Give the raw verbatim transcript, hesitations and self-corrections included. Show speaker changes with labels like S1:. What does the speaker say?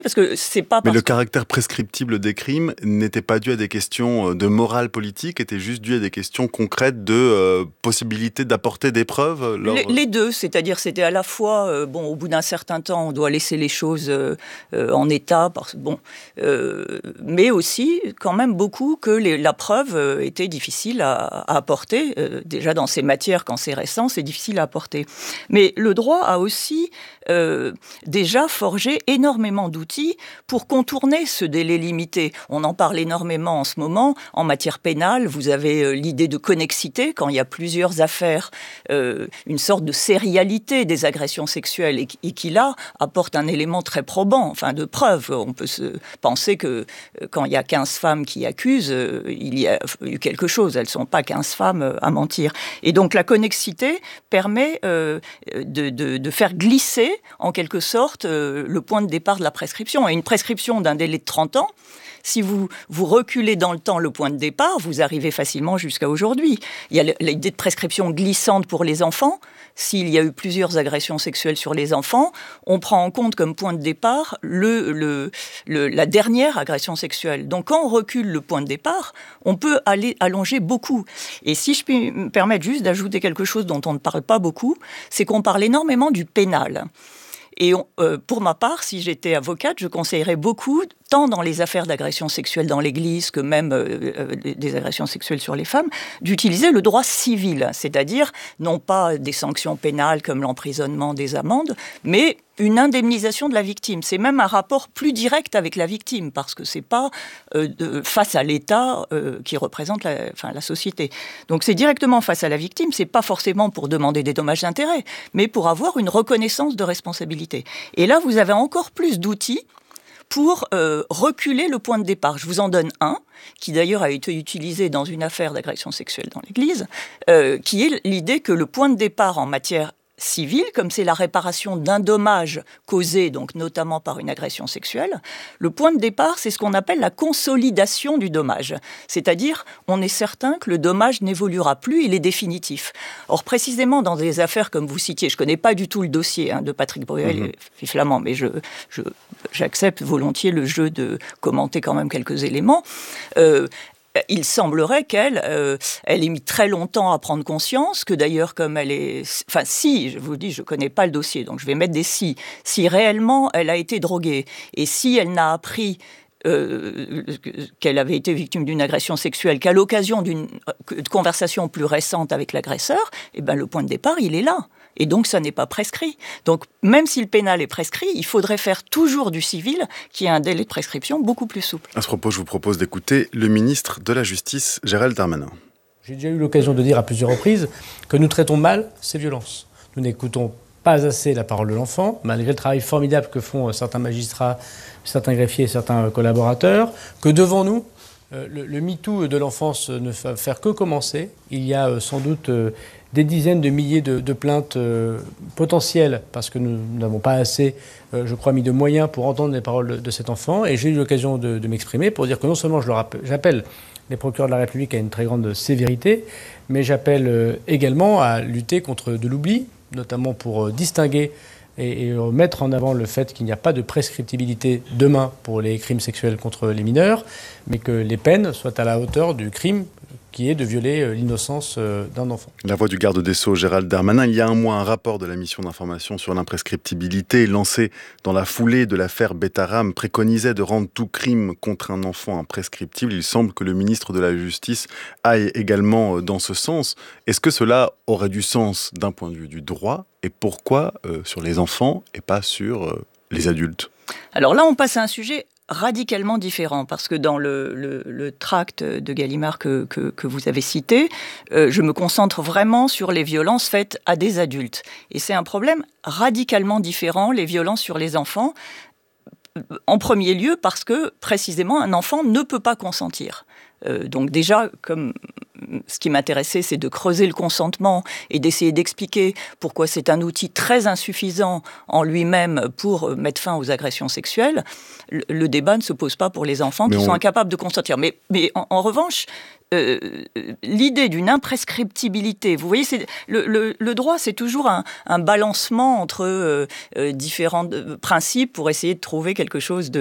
S1: Parce que c'est pas
S2: Mais
S1: parce
S2: le
S1: que...
S2: caractère prescriptible des crimes n'était pas dû à des questions de morale politique, était juste dû à des questions concrètes de euh, possibilité d'apporter des preuves lors...
S1: les, les deux, c'est-à-dire c'était à la fois, euh, bon, au bout d'un certain temps, on doit laisser les choses euh, euh, en état, parce, bon, euh, mais aussi quand même beaucoup que les, la preuve euh, était difficile à, à apporter. Euh, déjà dans ces matières, quand c'est récent, c'est difficile à apporter. Mais le droit a aussi euh, déjà forgé énormément d'outils pour contourner ce délai limité. On en parle énormément en ce moment. En matière pénale, vous avez euh, l'idée de connexité, quand il y a plusieurs affaires, euh, une sorte de sérialité des agressions sexuelles, et, et qui là apporte un élément très probant, enfin de preuve. On peut se penser que euh, quand il y a quinze femmes qui accusent, euh, il y a eu quelque chose. Elles ne sont pas quinze femmes euh, à mentir. Et donc la connexité permet euh, de, de, de faire glisser, en quelque sorte, euh, le point de départ de la prescription. Et une prescription d'un délai de trente ans, si vous, vous reculez dans le temps le point de départ, vous arrivez facilement jusqu'à aujourd'hui. Il y a l'idée de prescription glissante pour les enfants. S'il y a eu plusieurs agressions sexuelles sur les enfants, on prend en compte comme point de départ le, le, le, la dernière agression sexuelle. Donc quand on recule le point de départ, on peut aller allonger beaucoup. Et si je puis me permettre juste d'ajouter quelque chose dont on ne parle pas beaucoup, c'est qu'on parle énormément du pénal. Et on, euh, pour ma part, si j'étais avocate, je conseillerais beaucoup, tant dans les affaires d'agression sexuelle dans l'Église que même euh, euh, des agressions sexuelles sur les femmes, d'utiliser le droit civil, c'est-à-dire non pas des sanctions pénales comme l'emprisonnement, des amendes, mais une indemnisation de la victime. C'est même un rapport plus direct avec la victime, parce que c'est pas euh, de, face à l'État euh, qui représente la, enfin, la société. Donc c'est directement face à la victime, c'est pas forcément pour demander des dommages d'intérêt, mais pour avoir une reconnaissance de responsabilité. Et là, vous avez encore plus d'outils pour euh, reculer le point de départ. Je vous en donne un, qui d'ailleurs a été utilisé dans une affaire d'agression sexuelle dans l'Église, euh, qui est l'idée que le point de départ en matière civile, comme c'est la réparation d'un dommage causé, donc notamment par une agression sexuelle, le point de départ, c'est ce qu'on appelle la consolidation du dommage. C'est-à-dire, on est certain que le dommage n'évoluera plus, il est définitif. Or, précisément dans des affaires comme vous citiez, je ne connais pas du tout le dossier hein, de Patrick Bruel mmh. et Flamand, mais je, je, j'accepte volontiers le jeu de commenter quand même quelques éléments. Euh, Il semblerait qu'elle euh, elle ait mis très longtemps à prendre conscience, que d'ailleurs, comme elle est... Enfin, si, je vous dis, je ne connais pas le dossier, donc je vais mettre des si. Si réellement elle a été droguée, et si elle n'a appris euh, qu'elle avait été victime d'une agression sexuelle qu'à l'occasion d'une conversation plus récente avec l'agresseur, eh ben, le point de départ, il est là. Et donc, ça n'est pas prescrit. Donc, même si le pénal est prescrit, il faudrait faire toujours du civil, qui a un délai de prescription beaucoup plus souple.
S2: À ce propos, je vous propose d'écouter le ministre de la Justice, Gérald Darmanin.
S3: J'ai déjà eu l'occasion de dire à plusieurs reprises que nous traitons mal ces violences. Nous n'écoutons pas assez la parole de l'enfant, malgré le travail formidable que font certains magistrats, certains greffiers, certains collaborateurs, que devant nous, le, le MeToo de l'enfance ne va faire que commencer. Il y a sans doute des dizaines de milliers de, de plaintes euh, potentielles, parce que nous n'avons pas assez, euh, je crois, mis de moyens pour entendre les paroles de, de cet enfant. Et j'ai eu l'occasion de, de m'exprimer pour dire que non seulement je le rappelle, j'appelle les procureurs de la République à une très grande sévérité, mais j'appelle euh, également à lutter contre de l'oubli, notamment pour euh, distinguer et, et euh, mettre en avant le fait qu'il n'y a pas de prescriptibilité demain pour les crimes sexuels contre les mineurs, mais que les peines soient à la hauteur du crime qui est de violer l'innocence d'un enfant.
S2: La voix du garde des Sceaux, Gérald Darmanin. Il y a un mois, un rapport de la mission d'information sur l'imprescriptibilité lancé dans la foulée de l'affaire Betaram préconisait de rendre tout crime contre un enfant imprescriptible. Il semble que le ministre de la Justice aille également dans ce sens. Est-ce que cela aurait du sens d'un point de vue du droit? Et pourquoi euh, sur les enfants et pas sur euh, les adultes?
S1: Alors là, on passe à un sujet radicalement différent, parce que dans le, le, le tract de Gallimard que, que, que vous avez cité, euh, je me concentre vraiment sur les violences faites à des adultes. Et c'est un problème radicalement différent, les violences sur les enfants, en premier lieu parce que, précisément, un enfant ne peut pas consentir. Euh, donc déjà, comme ce qui m'intéressait, c'est de creuser le consentement et d'essayer d'expliquer pourquoi c'est un outil très insuffisant en lui-même pour mettre fin aux agressions sexuelles, le, le débat ne se pose pas pour les enfants mais qui on... sont incapables de consentir. Mais, mais en, en revanche, euh, l'idée d'une imprescriptibilité, vous voyez, c'est, le, le, le droit, c'est toujours un, un balancement entre euh, euh, différents principes pour essayer de trouver quelque chose de